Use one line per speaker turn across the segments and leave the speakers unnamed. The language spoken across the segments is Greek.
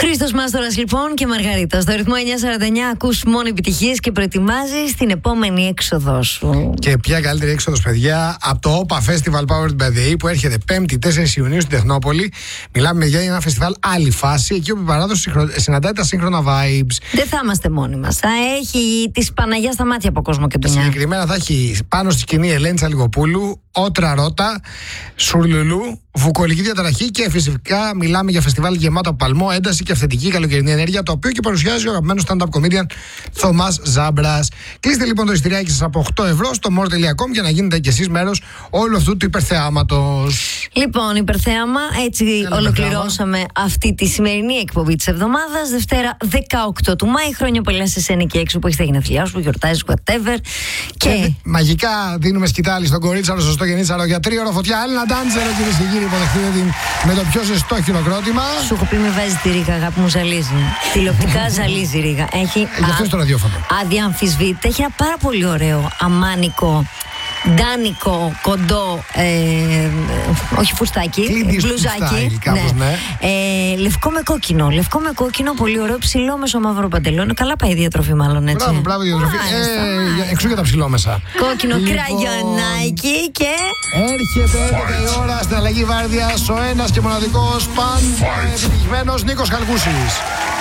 Χρήστος Μάστορας λοιπόν και Μαργαρίτα. Στο ρυθμό 949 ακούς μόνο επιτυχίες και προετοιμάζεις την επόμενη έξοδό σου.
Και ποια καλύτερη έξοδος, παιδιά, από το OPA Festival Powered by the E που έρχεται 5η 4 Ιουνίου στην Τεχνόπολη. Μιλάμε για ένα φεστιβάλ άλλη φάση, εκεί όπου η παράδοση συναντάει τα σύγχρονα vibes.
Δεν θα είμαστε μόνοι μας. Θα έχει τη Παναγιά στα μάτια από κόσμο και ντουνιά.
Συγκεκριμένα θα έχει πάνω στη σκηνή Ελένη Τσαλιγοπούλου, Ότρα Ρώτα, Σουρλουλού, βουκολική διαταραχή και φυσικά μιλάμε για φεστιβάλ γεμάτο από παλμό, ένταση και αυθεντική καλοκαιρινή ενέργεια, το οποίο και παρουσιάζει ο αγαπημένος stand-up comedian Θωμάς Ζάμπρας. Κλείστε λοιπόν το εισιτηριάκι σας από 8 ευρώ στο more.com για να γίνετε κι εσείς μέρος όλου αυτού του υπερθεάματος.
Λοιπόν, υπερθέαμα, έτσι ολοκληρώσαμε αυτή τη σημερινή εκπομπή της εβδομάδας. Δευτέρα 18 του Μάη. Χρόνια πολλά σε εσένα και έξω που έχεις τα γενέθλιά σου, που γιορτάζεις, whatever. Και
μαγικά δίνουμε σκητάλη στον κορίτσαρο, στο γενίτσαρο για 3 ώρα φωτιά. Έλληνα Ντάντζερο, κυρίες και κύριοι, υποδεχτείτε την με το πιο ζεστό χειροκρότημα.
Σου έχω πει με βάζει τη Ρίγα, αγάπη μου, ζαλίζει. Τηλεοπτικά ζαλίζει η Ρίγα. Έχει
γι' αυτό στο ραδιόφωνο.
Αδιαμφισβήτητα, έχει ένα πάρα πολύ ωραίο αμάνικο, ντάνικο, κοντό, όχι φουστάκι, μπλουζάκι.
Ναι.
Λευκό με κόκκινο. Λευκό με κόκκινο, πολύ ωραίο, ψηλό μέσο μαύρο παντελόνι. Καλά πάει η διατροφή, μάλλον έτσι.
Μπράβο, διατροφή. Εξού για τα ψηλόμεσα.
Κόκκινο κραγιονάκι και.
Έρχεται η ώρα στην αλλαγή βάρδιας ο ένας και μοναδικός επιτυχημένος Νίκος Χαλκούσης.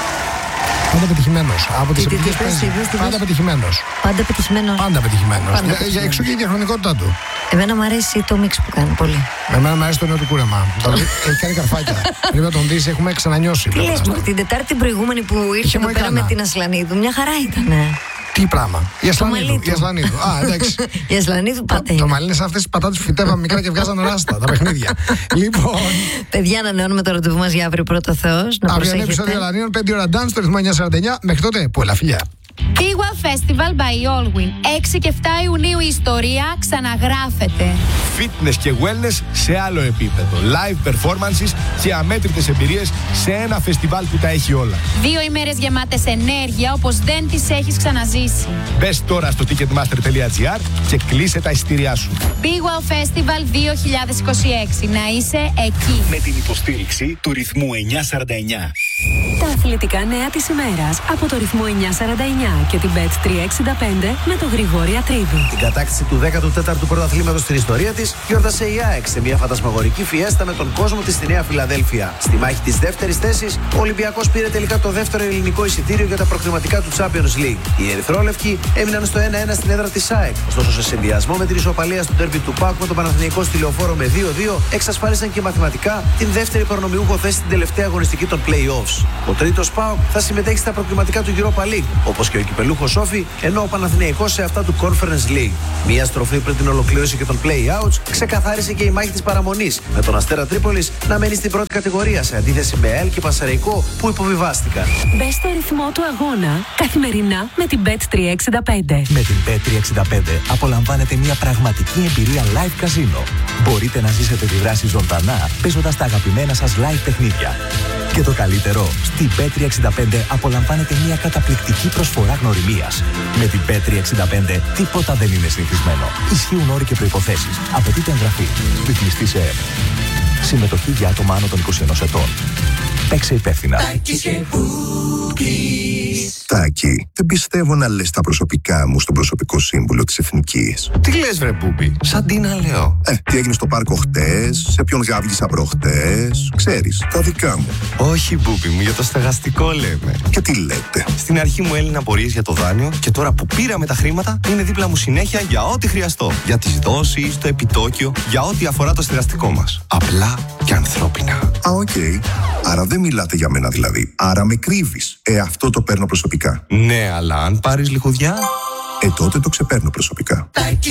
Πάντα πετυχημένος. Από τις επιτυχίες πάντα πετυχημένος.
Πάντα πετυχημένος.
Πάντα πετυχημένος. Εξού και η διαχρονικότητά του.
Εμένα μου αρέσει το μίξ που κάνει πολύ.
Εμένα μου αρέσει το νέο του κούρεμα. Έχει κάνει καρφάκια. Πρέπει να τον δεις, έχουμε ξανανιώσει.
Τι λες, την Τετάρτη την προηγούμενη που ήρθε εδώ πέρα με την Ασλανίδου, μια χαρά ήτανε.
Τι πράγμα. Η Ασλανίδου. Α, εντάξει.
Η Ασλανίδου πατέ.
Το μαλλί είναι σαν αυτές τις πατάτες που φυτεύαμε μικρά και βγάζαν ράστα. Τα παιχνίδια. Λοιπόν.
Παιδιά, ανανεώνουμε το ραντεβού μας για αύριο, πρώτο Θεός.
Αύριο είναι επεισόδιο Λανίων, 5 ώρα dance, στο ρυθμό 949. Μέχρι τότε, πολλά φιλιά.
Big Festival by Allwyn. 6 και 7 Ιουνίου η ιστορία ξαναγράφεται.
Fitness και wellness σε άλλο επίπεδο. Live performances και αμέτρητες εμπειρίες σε ένα φεστιβάλ που τα έχει όλα.
2 ημέρες γεμάτες ενέργεια όπως δεν τις έχεις ξαναζήσει.
Μπες τώρα στο ticketmaster.gr και κλείσε τα εισιτήριά σου.
Big Festival 2026. Να είσαι εκεί.
Με την υποστήριξη του ρυθμού 949.
Τα αθλητικά νέα της ημέρας από το ρυθμό 949 και την Bet365 με τον Γρηγόρη Ατρίδη.
Την κατάκτηση του 14ου πρωταθλήματος στην ιστορία της γιόρτασε η ΑΕΚ σε μια φαντασμαγορική φιέστα με τον κόσμο της στη Νέα Φιλαδέλφια. Στη μάχη της δεύτερης θέσης, ο Ολυμπιακός πήρε τελικά το δεύτερο ελληνικό εισιτήριο για τα προκριματικά του Champions League. Οι ερυθρόλευκοι έμειναν στο 1-1 στην έδρα της ΑΕΚ. Ωστόσο, σε συνδυασμό με την ισοπαλία στο ντέρμπι του ΠΑΟΚ με τον Παναθηναϊκό στη Λεωφόρο με 2-2, εξασφάλισαν και μαθηματικά την δεύτερη προνομιούχο θέση στην τελευταία αγωνιστική των playoffs. Ο τρίτος ΠΑΟΚ θα συμμετέχει στα προκριματικά του Europa League, όπως και ο κυπελούχος Όφη, ενώ ο Παναθηναϊκός σε αυτά του Conference League. Μία στροφή πριν την ολοκλήρωση και των play-outs ξεκαθάρισε και η μάχη της παραμονής, με τον Αστέρα Τρίπολης να μένει στην πρώτη κατηγορία σε αντίθεση με ΕΛ και Πανσεραϊκό που υποβιβάστηκαν.
Μπες στο ρυθμό του αγώνα καθημερινά με την Bet365.
Με την Bet365 απολαμβάνετε μια πραγματική εμπειρία live casino. Μπορείτε να ζήσετε τη δράση ζωντανά παίζοντας τα αγαπημένα σας live παιχνίδια. Και το καλύτερο, στη Bet365 απολαμβάνετε μια καταπληκτική προσφορά γνωριμίας. Με την Bet365 τίποτα δεν είναι συνηθισμένο. Ισχύουν όροι και προϋποθέσεις. Απαιτείται εγγραφή. Ρυθμιστή σε ΕΕΠ. Συμμετοχή για άτομα άνω των 21 ετών. Παίξε υπεύθυνα.
Τάκη, δεν πιστεύω να λες τα προσωπικά μου στον προσωπικό σύμβουλο της Εθνικής.
Τι λες, βρε Μπούμπι, σαν τι να λέω.
Τι έγινε στο πάρκο χτες, σε ποιον γάβγισα προχτές, ξέρεις, τα δικά μου.
Όχι, Μπούμπι μου, για το στεγαστικό λέμε.
Και τι λέτε.
Στην αρχή μου έλυνα απορίες για το δάνειο και τώρα που πήραμε τα χρήματα είναι δίπλα μου συνέχεια για ό,τι χρειαστώ. Για τις δόσεις, το επιτόκιο, για ό,τι αφορά το στεγαστικό μας. Απλά και ανθρώπινα.
Οκ. Άρα δεν μιλάτε για μένα δηλαδή. Άρα με κρύβεις. Αυτό το παίρνω προσωπικά.
Ναι, αλλά αν πάρεις λιχουδιά.
Τότε το ξεπαίρνω προσωπικά.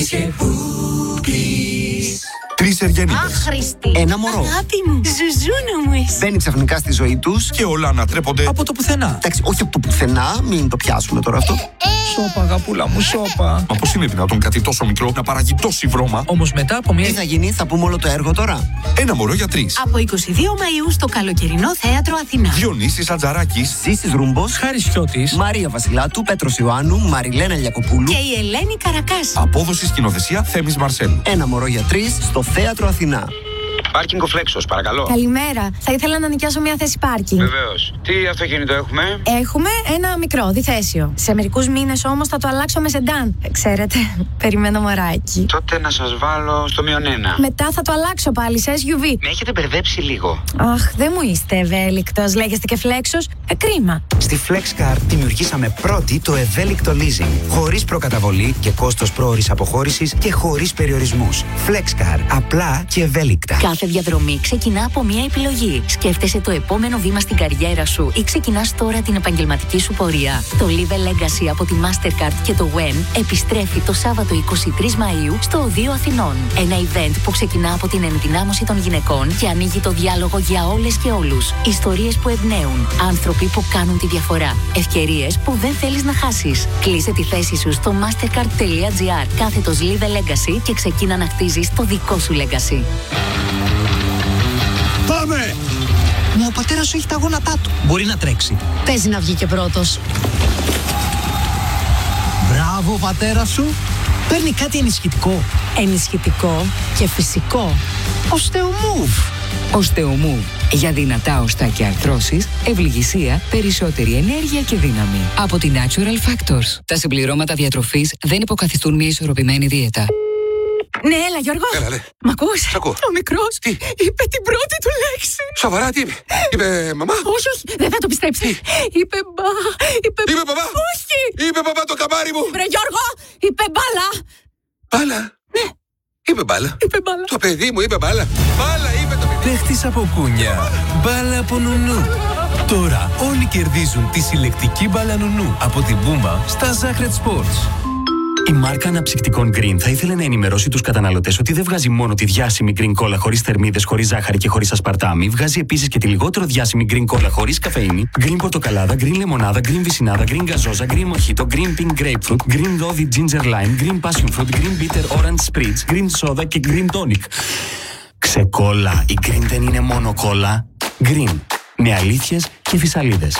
3 Εργένιδες.
Άχρηστη.
Ένα μωρό.
Αγάπη μου, ζουζούνο μου εσύ.
Μπαίνει ξαφνικά στη ζωή τους
Και όλα ανατρέπονται
από το πουθενά. Εντάξει, όχι από το πουθενά, μην το πιάσουμε τώρα αυτό.
Σώπα, αγαπούλα μου, σώπα.
Μα πώς είναι δυνατόν κάτι τόσο μικρό να παράγει τόση βρώμα.
Όμως μετά από μια.
Τι θα γίνει, θα πούμε όλο το έργο τώρα.
Ένα μωρό για 3.
Από 22 Μαΐου στο καλοκαιρινό θέατρο Αθηνά.
Διονύσης Ατζαράκης.
Ζήσης Ρούμπος,
Χάρης Χιώτης,
Μαρία Βασιλάτου, Πέτρος Ιωάννου, Μαριλένα Λιακοπούλου
Και η Ελένη Καρακάση.
Απόδοση σκηνοθεσία Θέμης Μαρσέλου.
Ένα μωρό για 3 στο θέατρο Αθηνά.
Πάρκινγκ ο Φλέξος, παρακαλώ.
Καλημέρα. Θα ήθελα να νοικιάσω μια θέση πάρκινγκ.
Βεβαίως. Τι αυτοκίνητο έχουμε?
Έχουμε ένα μικρό, διθέσιο. Σε μερικούς μήνες όμως θα το αλλάξω με σεντάν. Ξέρετε, περιμένω μωράκι.
Τότε να σας βάλω στο -1.
Μετά θα το αλλάξω πάλι σε SUV.
Με έχετε μπερδέψει λίγο.
Αχ, δεν μου είστε ευέλικτος. Λέγεστε και Φλέξος. Κρίμα.
Στη FlexCar δημιουργήσαμε πρώτη το ευέλικτο leasing. Χωρίς προκαταβολή και κόστος πρόωρης αποχώρησης και χωρίς περιορισμούς. FlexCar. Απλά και ευέλικτα.
Κάθε διαδρομή ξεκινά από μια επιλογή. Σκέφτεσαι το επόμενο βήμα στην καριέρα σου ή ξεκινάς τώρα την επαγγελματική σου πορεία. Το Live a Legacy από τη Mastercard και το WEN επιστρέφει το Σάββατο 23 Μαΐου στο Οδείο Αθηνών. Ένα event που ξεκινά από την ενδυνάμωση των γυναικών και ανοίγει το διάλογο για όλες και όλους. Ιστορίες που εμπνέουν. Άνθρωποι που κάνουν τη διαφορά. Ευκαιρίες που δεν θέλεις να χάσεις. Κλείσε τη θέση σου στο mastercard.gr κάθετος Live a Legacy και ξεκίνα να χτίζεις το δικό σου legacy.
Πάμε! Μα ο πατέρας σου έχει τα γόνατά του. Μπορεί να τρέξει.
Παίζει να βγει και πρώτος.
Μπράβο, πατέρα σου. Παίρνει κάτι ενισχυτικό.
Ενισχυτικό και φυσικό.
Osteomove.
Osteomove. Για δυνατά οστά και αρθρώσεις, ευληγησία, περισσότερη ενέργεια και δύναμη. Από τη Natural Factors. Τα συμπληρώματα διατροφής δεν υποκαθιστούν μια ισορροπημένη δίαιτα.
Ναι, έλα Γιώργο.
Έλα, ναι.
Μ' ακούς?
Σ' ακούω.
Ο μικρός είπε την πρώτη του λέξη.
Σοβαρά, τι είπε? Είπε μαμά?
Όχι, δεν θα το πιστέψει. Είπε μπα.
Είπε μπαμπά?
Όχι.
Είπε μπαμπά το καμάρι μου.
Βρε Γιώργο, είπε μπάλα.
Μπάλα?
Ναι.
Είπε μπάλα.
Είπε μπάλα.
Το παιδί μου είπε μπάλα. Μπάλα είπε το παιδί.
Παίχτης από κούνια. Μπάλα από νουνού. Τώρα όλοι κερδίζουν τη συλλεκτική μπάλα νουνού από την Puma στα Zacred Sports.
Η μάρκα αναψυκτικών Green θα ήθελε να ενημερώσει τους καταναλωτές ότι δεν βγάζει μόνο τη διάσημη Green Cola χωρίς θερμίδες, χωρίς ζάχαρη και χωρίς ασπαρτάμι, βγάζει επίσης και τη λιγότερο διάσημη Green Cola χωρίς καφεΐνη, Green Πορτοκαλάδα, Green Λεμονάδα, Green Βυσσινάδα, Green Γκαζόζα, Green Mojito, Green Pink Grapefruit, Green Dovey Ginger Lime, Green Passion Fruit, Green Bitter Orange Spritz, Green Soda και Green Tonic. Ξεκόλα, η Green δεν είναι μόνο κόλλα. Green, με αλήθειες και φυσαλίδες.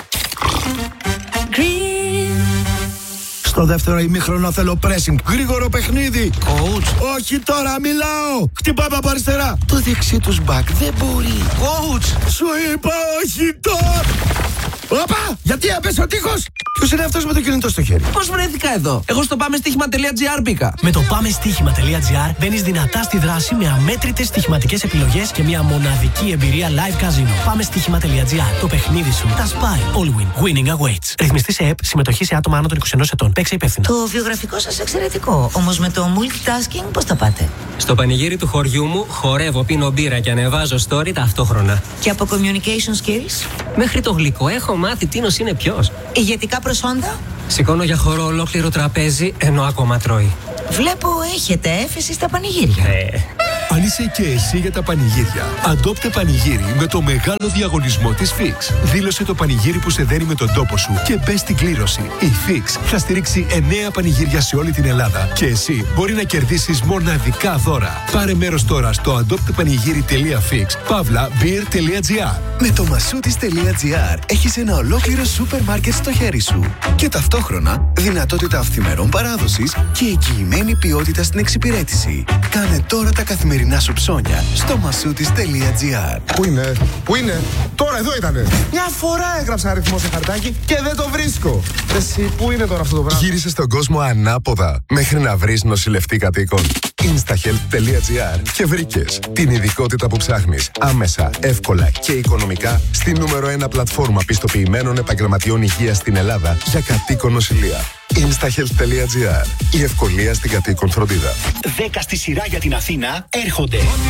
Στο δεύτερο ημίχρονο θέλω pressing. Γρήγορο παιχνίδι.
Coach.
Όχι τώρα, μιλάω. Χτυπάμε από αριστερά.
Το δεξί τους back δεν μπορεί.
Coach. Σου είπα όχι τώρα. Όπα! Γιατί έπεσε ο τείχος! Ποιος είναι αυτός με το κινητό στο χέρι?
Πώς βρέθηκα εδώ? Εγώ στο πάμεστοίχημα.gr μπήκα.
Με το πάμεστοίχημα.gr μπαίνεις δυνατά στη δράση με αμέτρητες στοιχηματικές επιλογές και μια μοναδική εμπειρία live casino. Πάμεστοίχημα.gr. Το παιχνίδι σου. Τα Spy. All win. Winning awaits. Ρυθμιστή σε ΕΕΠ. Συμμετοχή σε άτομα άνω των 21 ετών. Παίξε υπεύθυνα.
Το βιογραφικό σας εξαιρετικό. Όμως με το multitasking πώς τα πάτε?
Στο πανηγύρι του χωριού μου χορεύω, πίνω μπύρα και ανεβάζω story ταυτόχρονα.
Και από communication skills?
Μέχρι το γλυκό έχω μάθει τίνος είναι ποιος.
Ηγετικά προσόντα?
Σηκώνω για χορό ολόκληρο τραπέζι ενώ ακόμα τρώει.
Βλέπω έχετε έφεση στα πανηγύρια.
Αν είσαι και εσύ για τα πανηγύρια, αντόπτε πανηγύρι με το μεγάλο διαγωνισμό της Fix. Δήλωσε το πανηγύρι που σε δένει με τον τόπο σου και μπες στην κλήρωση. Η Fix θα στηρίξει 9 πανηγύρια σε όλη την Ελλάδα και εσύ μπορεί να κερδίσεις μοναδικά δώρα. Πάρε μέρος τώρα στο adoptepanigiri.fix/beer.gr.
Με το masoutis.gr έχεις ένα ολόκληρο σούπερ μάρκετ στο χέρι σου και ταυτόχρονα δυνατότητα αυθημερών παράδοσης και εγγυημένη ποιότητα στην εξυπηρέτηση. Κάνε τώρα τα καθημερινά σου ψώνια στο masoutis.gr.
Πού είναι, τώρα εδώ ήτανε.
Μια φορά έγραψα αριθμό σε χαρτάκι και δεν το βρίσκω. Εσύ, πού είναι τώρα αυτό το πράγμα?
Γύρισε στον κόσμο ανάποδα μέχρι να βρεις νοσηλευτή κατοίκον. Instahealth.gr και βρήκες την ειδικότητα που ψάχνεις άμεσα, εύκολα και οικονομικά στη νούμερο 1 πλατφόρμα πιστοποιημένων επαγγελματιών υγείας στην Ελλάδα για κατοίκον νοσηλεία. Instahealth.gr. Η ευκολία στην κατοίκον φροντίδα.
10 στη σειρά για την Αθήνα έρχονται.